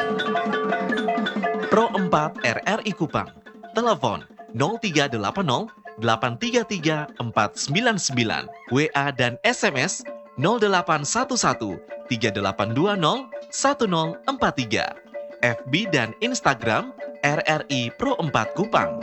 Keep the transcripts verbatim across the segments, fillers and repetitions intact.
Pro empat R R I Kupang. Telepon nol tiga delapan nol delapan tiga tiga empat sembilan sembilan. W A dan S M S nol delapan satu satu tiga delapan dua nol satu nol empat tiga. F B dan Instagram R R I Pro empat Kupang.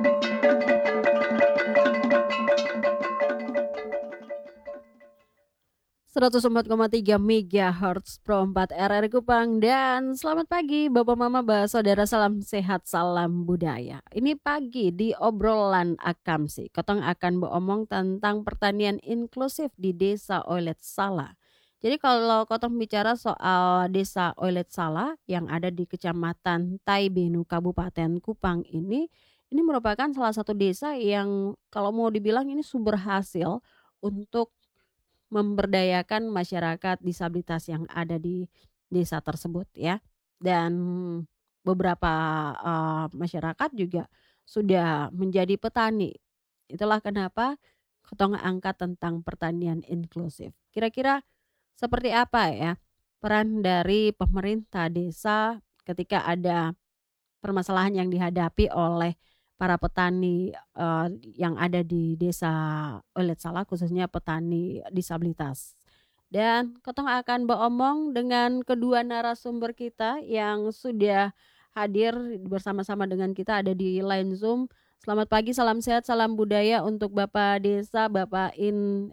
seratus empat koma tiga megahertz Pro empat R R I Kupang. Dan selamat pagi Bapak Mama Bah, Saudara, salam sehat, salam budaya. Ini pagi di obrolan Akamsi, Kotong akan beromong tentang pertanian inklusif di Desa Oilet Sala. Jadi kalau Kotong bicara soal Desa Oilet Sala yang ada di Kecamatan Taibenu, Kabupaten Kupang ini, ini merupakan salah satu desa yang kalau mau dibilang ini sumber hasil untuk memberdayakan masyarakat disabilitas yang ada di desa tersebut ya. Dan beberapa uh, masyarakat juga sudah menjadi petani. Itulah kenapa Kotong angkat tentang pertanian inklusif. Kira-kira seperti apa ya peran dari pemerintah desa ketika ada permasalahan yang dihadapi oleh para petani uh, yang ada di desa Oilet Sala, khususnya petani disabilitas. Dan Kotong akan beromong dengan kedua narasumber kita yang sudah hadir bersama-sama dengan kita ada di line Zoom. Selamat pagi, salam sehat, salam budaya untuk Bapak Desa, Bapak In.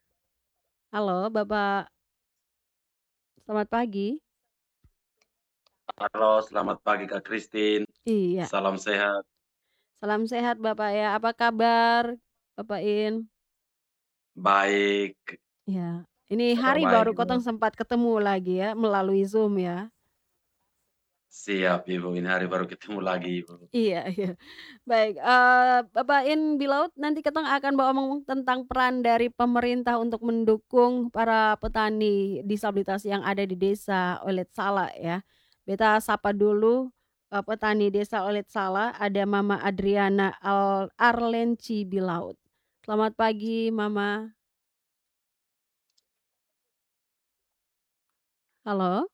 Halo Bapak, selamat pagi. Halo, selamat pagi Kak Christine. Iya. Salam sehat. Salam sehat Bapak ya. Apa kabar Bapak In? Baik. Ya, ini Kabar hari baik, baru Ibu. Kotong sempat ketemu lagi ya melalui Zoom ya. Siap Ibu, ini hari baru ketemu lagi Ibu. Iya, iya. Baik, eh, Bapak In Bilaut, nanti Kotong akan bawa ngomong tentang peran dari pemerintah untuk mendukung para petani disabilitas yang ada di desa Oilet Sala ya. Beta sapa dulu eh, petani desa Oilet Sala, ada Mama Adriana Al Arlenci Bilaut. Selamat pagi Mama. Halo.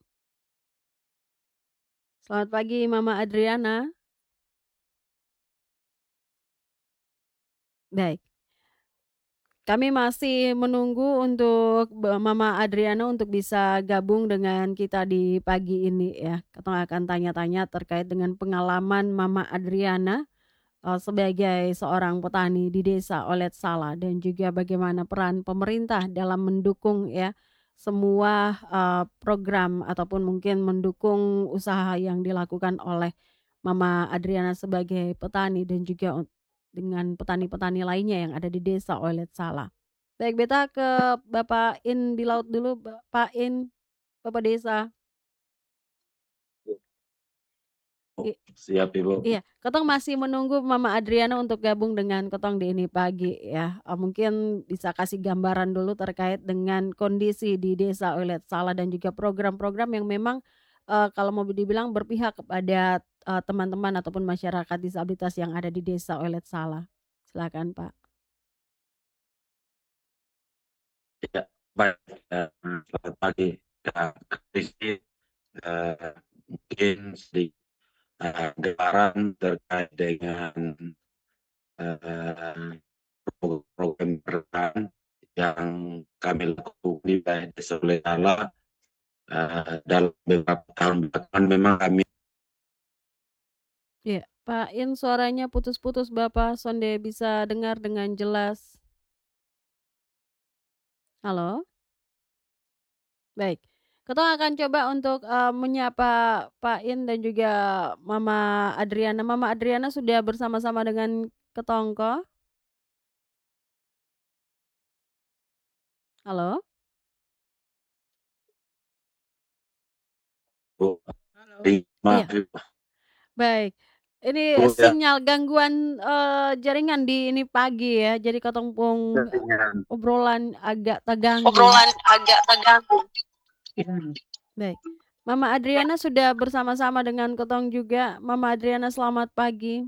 Selamat pagi Mama Adriana. Baik. Kami masih menunggu untuk Mama Adriana untuk bisa gabung dengan kita di pagi ini ya. Kita akan tanya-tanya terkait dengan pengalaman Mama Adriana uh, sebagai seorang petani di desa Oilet Sala dan juga bagaimana peran pemerintah dalam mendukung ya semua uh, program ataupun mungkin mendukung usaha yang dilakukan oleh Mama Adriana sebagai petani dan juga dengan petani-petani lainnya yang ada di desa Oilet Sala. Baik, beta ke Bapak In di laut dulu, Pak In, Bapak Desa. I, Siap Ibu. iya, Kotong masih menunggu Mama Adriana untuk gabung dengan Kotong di ini pagi ya. Uh, mungkin bisa kasih gambaran dulu terkait dengan kondisi di desa Oilet Sala dan juga program-program yang memang uh, kalau mau dibilang berpihak kepada uh, teman-teman ataupun masyarakat disabilitas yang ada di desa Oilet Sala. Silakan Pak. Ya, baik. Uh, selamat pagi Kak Christine. Uh, mungkin sedikit uh, gambaran terkait dengan uh, program peran yang kami lakukan di Desa Oilet Sala. Uh, dalam beberapa tahun belakangan memang kami Iya, Pak In suaranya putus-putus Bapak, sonde bisa dengar dengan jelas. Halo? Baik. Kita akan coba untuk uh, menyapa Pak In dan juga Mama Adriana. Mama Adriana sudah bersama-sama dengan Ketongko. Halo? Bu, Halo. maaf Iya. Ibu. Baik. Ini Bu, ya. sinyal gangguan uh, jaringan di ini pagi ya. Jadi ketongpung Jaringan. obrolan agak terganggu. Obrolan agak terganggu. Baik. Mama Adriana sudah bersama-sama dengan Ketong juga. Mama Adriana selamat pagi.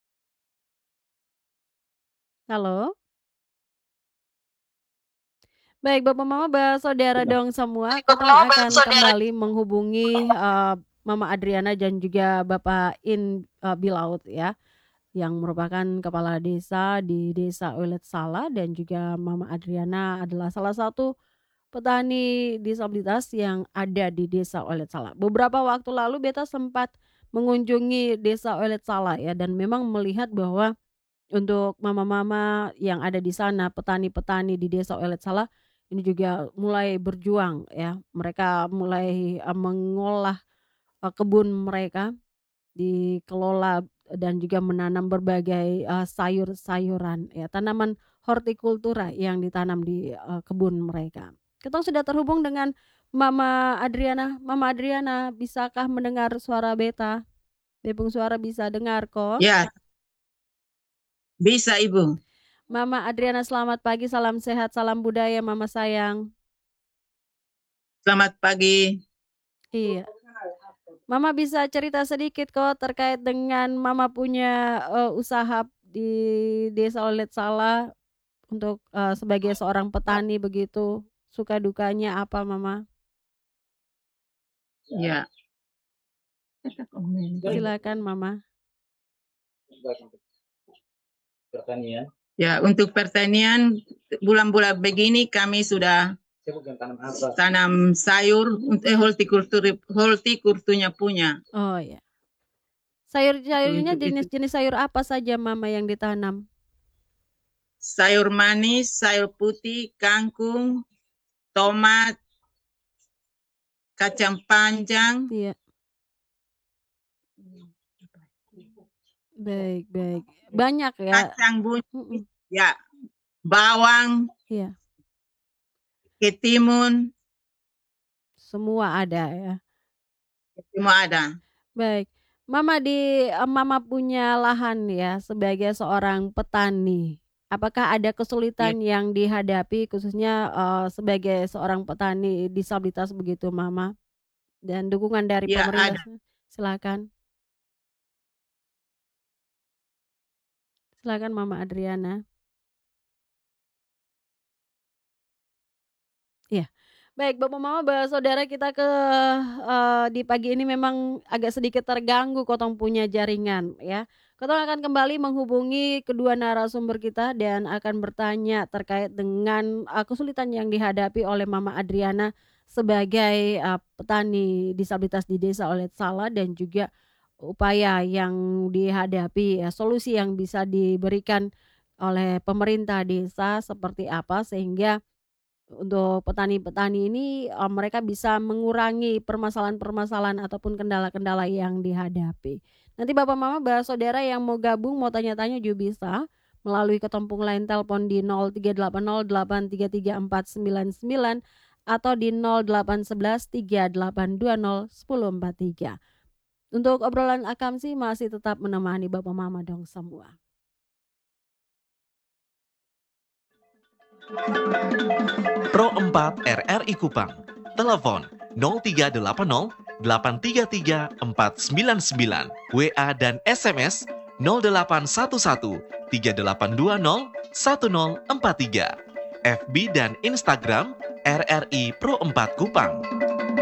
Halo. Baik, Bapak Mama Saudara dong semua, Bapak Kotong Mama akan Saudara. kembali menghubungi uh, Mama Adriana dan juga Bapak In uh, Bilaut ya, yang merupakan kepala desa di Desa Olet Sala, dan juga Mama Adriana adalah salah satu petani disabilitas yang ada di Desa Olet Sala. Beberapa waktu lalu beta sempat mengunjungi Desa Olet Sala ya, dan memang melihat bahwa untuk mama-mama yang ada di sana, petani-petani di Desa Olet Sala, ini juga mulai berjuang ya. Mereka mulai uh, mengolah uh, kebun mereka, dikelola dan juga menanam berbagai uh, sayur-sayuran ya, tanaman hortikultura yang ditanam di uh, kebun mereka. Kita sudah terhubung dengan Mama Adriana. Mama Adriana, bisakah mendengar suara beta? Bepung suara bisa dengar kok. Ya, bisa Ibu. Mama Adriana, selamat pagi, salam sehat, salam budaya Mama sayang. Selamat pagi. Iya. Mama bisa cerita sedikit kok terkait dengan Mama punya uh, usaha di Desa Olet Sala untuk uh, sebagai seorang petani begitu. Suka dukanya apa Mama? Ya. Silakan Mama. Pertanian. Ya, untuk pertanian bulan-bulan begini kami sudah tanam sayur untuk eh, hortikultur hortikulturnya punya. Oh ya. Sayur-sayurnya Untuk itu. jenis-jenis sayur apa saja Mama yang ditanam? Sayur manis, sayur putih, kangkung, tomat, kacang panjang. Iya. Baik, baik. Banyak ya. Kacang buncis, Mm-mm. ya. Bawang, Iya. ketimun, Semua ada ya. semua ada. Baik. Mama di eh, Mama punya lahan ya sebagai seorang petani. Apakah ada kesulitan yang dihadapi khususnya eh, sebagai seorang petani disabilitas begitu Mama? Dan dukungan dari Ya, pemerintah. Silakan. Silakan Mama Adriana. Iya. Baik, Bapak Mama, Bapak Saudara, kita ke eh, di pagi ini memang agak sedikit terganggu Kotong punya jaringan ya. Kotong akan kembali menghubungi kedua narasumber kita dan akan bertanya terkait dengan eh, kesulitan yang dihadapi oleh Mama Adriana sebagai eh, petani disabilitas di Desa Olet Sala, dan juga upaya yang dihadapi ya, solusi yang bisa diberikan oleh pemerintah desa seperti apa sehingga untuk petani-petani ini uh, mereka bisa mengurangi permasalahan-permasalahan ataupun kendala-kendala yang dihadapi. Nanti Bapak Mama, Bapak Saudara yang mau gabung, mau tanya-tanya juga bisa melalui ketempung line telepon di nol tiga delapan nol delapan tiga tiga empat sembilan sembilan atau di nol delapan satu satu tiga delapan dua nol satu nol empat tiga. Untuk obrolan Akamsi masih tetap menemani Bapak Mama dong semua. Pro empat R R I Kupang. Telepon nol tiga delapan nol delapan tiga tiga empat sembilan sembilan. W A dan S M S nol delapan satu satu tiga delapan dua nol satu nol empat tiga. F B dan Instagram R R I Pro empat Kupang.